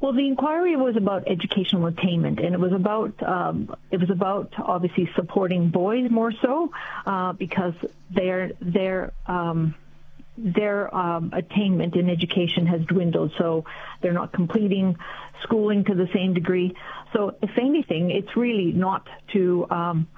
Well, the inquiry was about educational attainment, and it was about obviously supporting boys more so because their attainment in education has dwindled, so they're not completing schooling to the same degree. So, if anything, it's really not to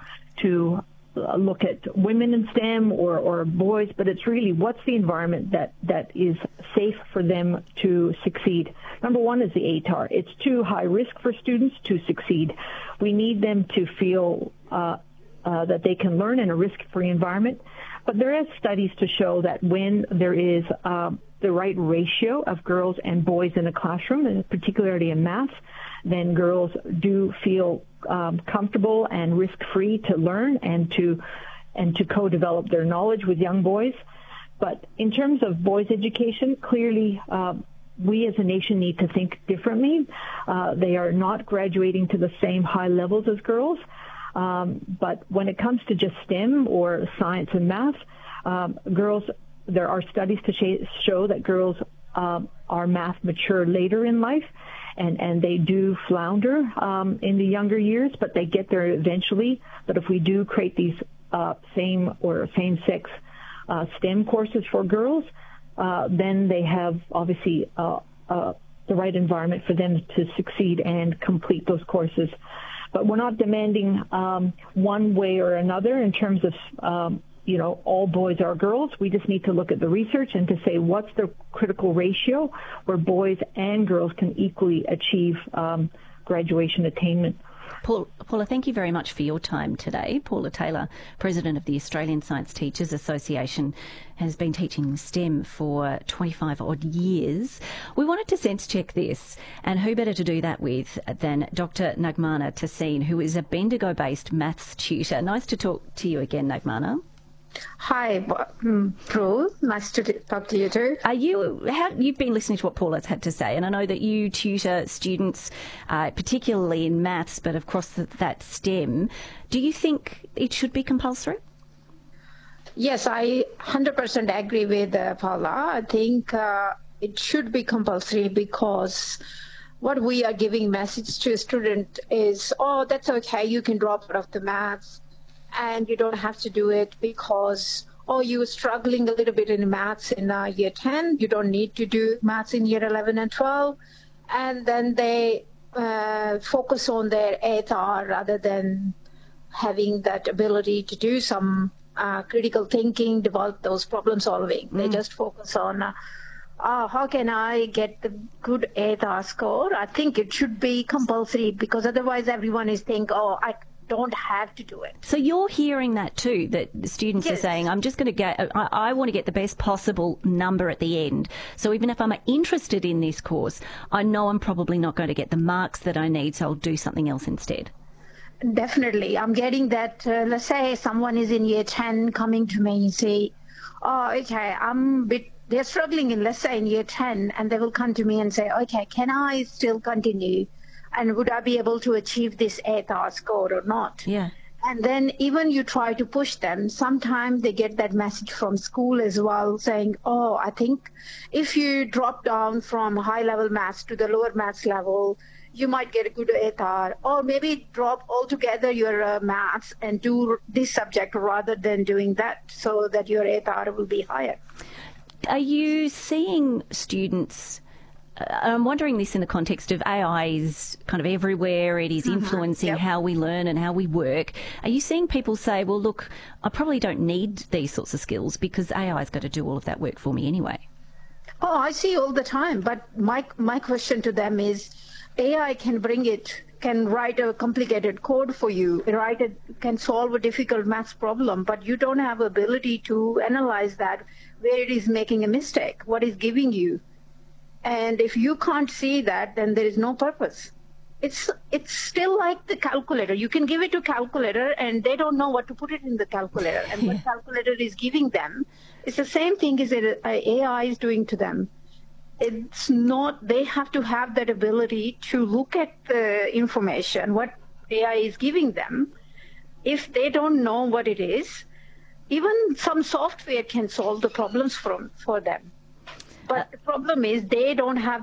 look at women in STEM or boys, but it's really what's the environment that is safe for them to succeed. Number one is the ATAR. It's too high risk for students to succeed. We need them to feel that they can learn in a risk-free environment. But there is studies to show that when there is the right ratio of girls and boys in a classroom, and particularly in math, then girls do feel comfortable and risk-free to learn and to co-develop their knowledge with young boys. But in terms of boys' education, clearly we as a nation need to think differently. They are not graduating to the same high levels as girls. But when it comes to just STEM or science and math, girls, there are studies to show that girls are math mature later in life, and they do flounder in the younger years, but they get there eventually. But if we do create these same-sex STEM courses for girls, then they have obviously the right environment for them to succeed and complete those courses. But we're not demanding one way or another in terms of, all boys are girls. We just need to look at the research and to say what's the critical ratio where boys and girls can equally achieve graduation attainment. Paula, thank you very much for your time today. Paula Taylor, President of the Australian Science Teachers Association, has been teaching STEM for 25 odd years. We wanted to sense check this, and who better to do that with than Dr. Nagmana Taseen, who is a Bendigo-based maths tutor. Nice to talk to you again, Nagmana. Hi, Prue. Nice to talk to you too. You've been listening to what Paula's had to say, and I know that you tutor students, particularly in maths, but across that STEM. Do you think it should be compulsory? Yes, I 100% agree with Paula. I think it should be compulsory because what we are giving message to a student is, oh, that's okay, you can drop out of the maths. And you don't have to do it because, you're struggling a little bit in maths in year 10. You don't need to do maths in year 11 and 12. And then they focus on their ATAR rather than having that ability to do some critical thinking, develop those problem solving. They just focus on how can I get the good ATAR score. I think it should be compulsory because otherwise everyone is thinking, I don't have to do it. So you're hearing that too, that the students are saying, I'm just going to get, I want to get the best possible number at the end. So even if I'm interested in this course, I know I'm probably not going to get the marks that I need, so I'll do something else instead. Definitely. I'm getting that, let's say someone is in year 10 coming to me and say, they're struggling in, let's say in year 10, and they will come to me and say, okay, can I still continue? And would I be able to achieve this ATAR score or not? Yeah. And then even you try to push them, sometimes they get that message from school as well saying, I think if you drop down from high-level maths to the lower maths level, you might get a good ATAR. Or maybe drop altogether your maths and do this subject rather than doing that so that your ATAR will be higher. Are you seeing students... I'm wondering this in the context of AI is kind of everywhere. It is influencing how we learn and how we work. Are you seeing people say, well, look, I probably don't need these sorts of skills because AI's got to do all of that work for me anyway? I see all the time. But my question to them is AI can write a complicated code for you, can solve a difficult maths problem, but you don't have ability to analyze that, where it is making a mistake, what is giving you. And if you can't see that, then there is no purpose. It's still like the calculator. You can give it to calculator and they don't know what to put it in the calculator. And what calculator is giving them, it's the same thing as AI is doing to them. It's not, they have to have that ability to look at the information, what AI is giving them. If they don't know what it is, even some software can solve the problems for them. But the problem is they don't have